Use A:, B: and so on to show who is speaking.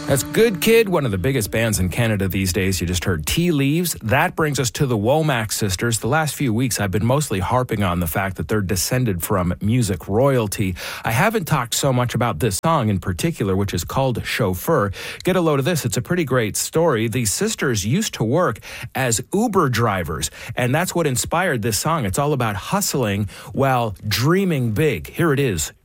A: That's Good Kid, one of the biggest bands in Canada these days. You just heard Tea Leaves. That brings us to the Womack sisters. The last few weeks, I've been mostly harping on the fact that they're descended from music royalty. I haven't talked so much about this song in particular, which is called Chauffeur. Get a load of this. It's a pretty great story. These sisters used to work as Uber drivers, and that's what inspired this song. It's all about hustling while dreaming big. Here it is,